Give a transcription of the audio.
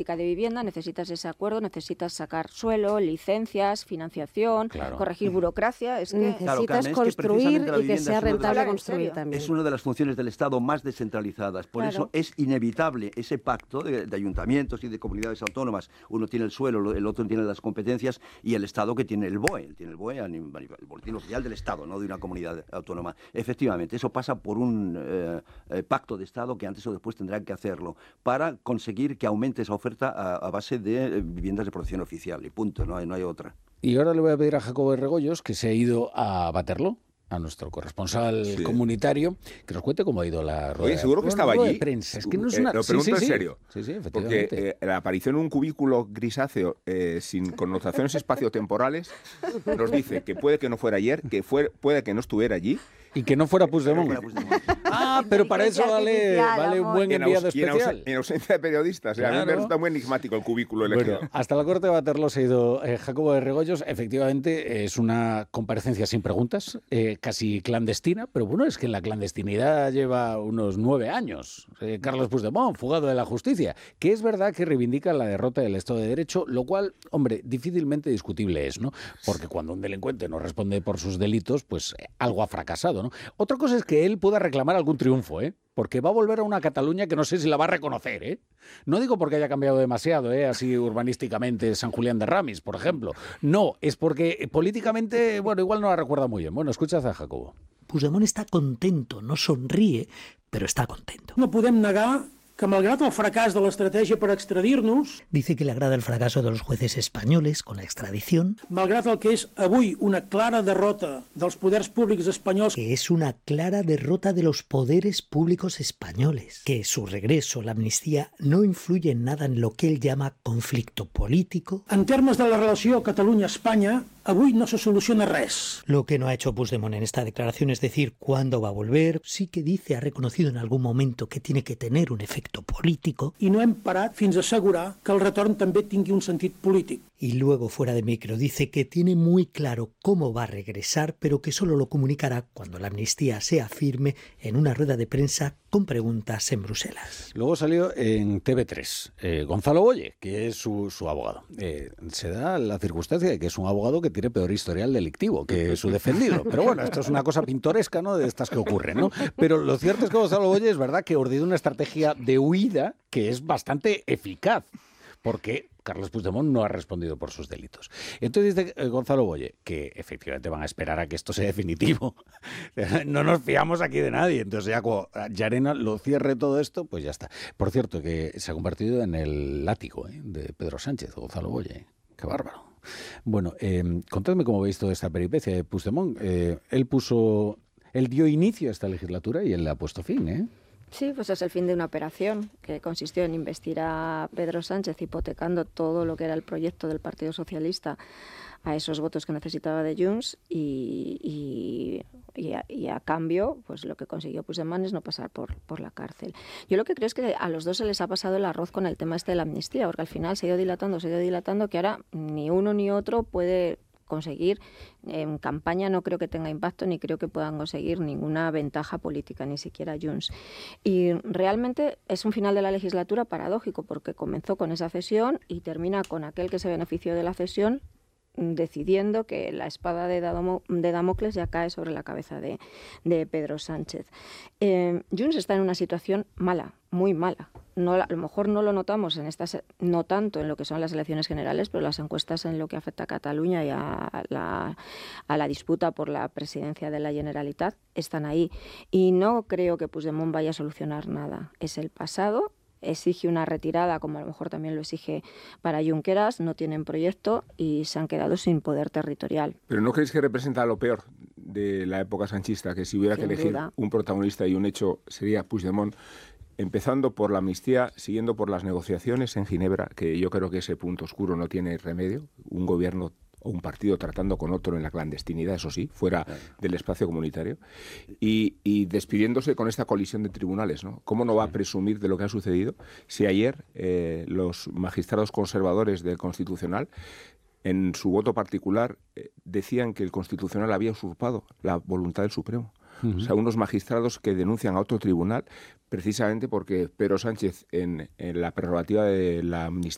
pública de vivienda, necesitas ese acuerdo, necesitas sacar suelo, licencias, financiación, corregir burocracia. Es que necesitas construir y que sea rentable construir también. Es una de las funciones del Estado más descentralizadas. Por eso es inevitable ese pacto de ayuntamientos y de comunidades autónomas. Uno tiene el suelo, el otro tiene las competencias, y el Estado que tiene el BOE. Tiene el BOE, el Boletín Oficial del Estado, no de una comunidad autónoma. Efectivamente, eso pasa por un pacto de Estado que antes o después tendrán que hacerlo para conseguir que aumente esa oferta a base de viviendas de protección oficial. Y punto, no hay otra. Y ahora le voy a pedir a Jacobo de Regoyos, que se ha ido a Waterloo, a nuestro corresponsal comunitario, que nos cuente cómo ha ido la rueda. Oye, seguro que estaba allí. Prensa. Es que no es una... Lo pregunto en serio. Sí, efectivamente. Porque la aparición en un cubículo grisáceo sin connotaciones espaciotemporales nos dice que puede que no fuera ayer, que puede que no estuviera allí. Y que no fuera Puigdemont. Pero para eso vale un buen enviado especial. En ausencia de periodistas. Claro. A mí me resulta muy enigmático el cubículo elegido. Bueno, hasta la corte de Waterloo se ha ido Jacobo de Regoyos. Efectivamente, es una comparecencia sin preguntas, casi clandestina, pero bueno, es que en la clandestinidad lleva unos 9 años. Carles Puigdemont, fugado de la justicia, que es verdad que reivindica la derrota del Estado de Derecho, lo cual, hombre, difícilmente discutible es, ¿no? Porque cuando un delincuente no responde por sus delitos, pues algo ha fracasado, ¿no? Otra cosa es que él pueda reclamar algún triunfo, porque va a volver a una Cataluña que no sé si la va a reconocer, No digo porque haya cambiado demasiado, así urbanísticamente San Julián de Ramis, por ejemplo. No, es porque políticamente, bueno, igual no la recuerda muy bien. Bueno, escuchad a Jacobo. Puigdemont está contento, no sonríe, pero está contento. No podem negar que malgrat el fracàs de l'estratègia per extradir-nos... Dice que le agrada el fracaso de los jueces españoles con la extradición. Malgrat el que és avui una clara derrota dels poders públics espanyols... Que es una clara derrota de los poderes públicos españoles. Que su regreso, la amnistía, no influye en nada en lo que él llama conflicto político. En termes de la relació Catalunya-Espanya, avui no se soluciona res. Lo que no ha hecho Puigdemont en esta declaración es decir cuándo va a volver. Sí que dice, ha reconocido en algún momento que tiene que tener un efecto político. I no hem parat fins a assegurar que el retorn també tingui un sentit polític. Y luego, fuera de micro, dice que tiene muy claro cómo va a regresar, pero que solo lo comunicará cuando la amnistía sea firme en una rueda de prensa con preguntas en Bruselas. Luego salió en TV3 Gonzalo Boye, que es su abogado. Se da la circunstancia de que es un abogado que tiene peor historial delictivo que su defendido. Pero bueno, esto es una cosa pintoresca, ¿no?, de estas que ocurren, ¿no? Pero lo cierto es que Gonzalo Boye es verdad que ordenó una estrategia de huida que es bastante eficaz, porque Carles Puigdemont no ha respondido por sus delitos. Entonces dice Gonzalo Boye que efectivamente van a esperar a que esto sea definitivo. No nos fiamos aquí de nadie. Entonces ya cuando Llarena lo cierre todo esto, pues ya está. Por cierto, que se ha convertido en el látigo de Pedro Sánchez, Gonzalo Boye. Qué bárbaro. Bueno, contadme cómo veis toda esta peripecia de Puigdemont. Él dio inicio a esta legislatura y él le ha puesto fin, Sí, pues es el fin de una operación que consistió en investir a Pedro Sánchez hipotecando todo lo que era el proyecto del Partido Socialista a esos votos que necesitaba de Junts y a cambio, pues lo que consiguió Puigdemont es no pasar por la cárcel. Yo lo que creo es que a los dos se les ha pasado el arroz con el tema de la amnistía, porque al final se ha ido dilatando, que ahora ni uno ni otro puede conseguir. En campaña no creo que tenga impacto ni creo que puedan conseguir ninguna ventaja política, ni siquiera Junts. Y realmente es un final de la legislatura paradójico porque comenzó con esa cesión y termina con aquel que se benefició de la cesión decidiendo que la espada de Damocles ya cae sobre la cabeza de Pedro Sánchez. Junts está en una situación mala, muy mala. No, a lo mejor no lo notamos no tanto en lo que son las elecciones generales, pero las encuestas en lo que afecta a Cataluña y a la disputa por la presidencia de la Generalitat están ahí. Y no creo que Puigdemont vaya a solucionar nada. Es el pasado. Exige una retirada, como a lo mejor también lo exige para Junqueras, no tienen proyecto y se han quedado sin poder territorial. ¿Pero no creéis que representa lo peor de la época sanchista? Que si hubiera que elegir un protagonista y un hecho sería Puigdemont, empezando por la amnistía, siguiendo por las negociaciones en Ginebra, que yo creo que ese punto oscuro no tiene remedio, un gobierno o un partido tratando con otro en la clandestinidad, eso sí, fuera del espacio comunitario, y despidiéndose con esta colisión de tribunales, ¿no? ¿Cómo no va a presumir de lo que ha sucedido si ayer los magistrados conservadores del Constitucional, en su voto particular, decían que el Constitucional había usurpado la voluntad del Supremo? O sea, unos magistrados que denuncian a otro tribunal precisamente porque Pedro Sánchez, en la prerrogativa de la amnistía,